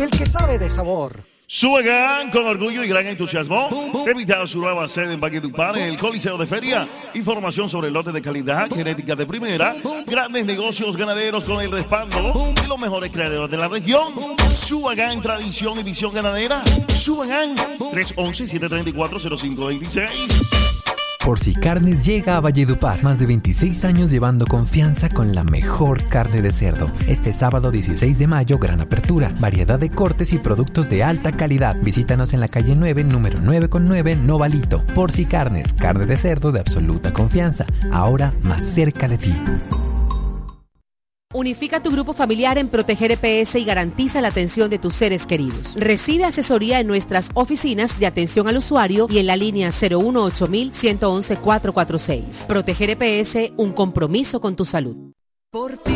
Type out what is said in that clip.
del que sabe de sabor. Suegan con orgullo y gran entusiasmo invita a su nueva sede en Valledupar, en el Coliseo de Feria. Información sobre lotes de calidad, genética de primera, grandes negocios ganaderos con el respaldo de los mejores criaderos de la región. Suegan, tradición y visión ganadera. Suegan, 311-734-0526. Porcicarnes llega a Valledupar. Más de 26 años llevando confianza con la mejor carne de cerdo. Este sábado 16 de mayo, gran apertura. Variedad de cortes y productos de alta calidad. Visítanos en la calle 9, número 9/9, Novalito. Porcicarnes, carne de cerdo de absoluta confianza. Ahora más cerca de ti. Unifica tu grupo familiar en Proteger EPS y garantiza la atención de tus seres queridos. Recibe asesoría en nuestras oficinas de atención al usuario y en la línea 018-111-446. Proteger EPS, un compromiso con tu salud. Por ti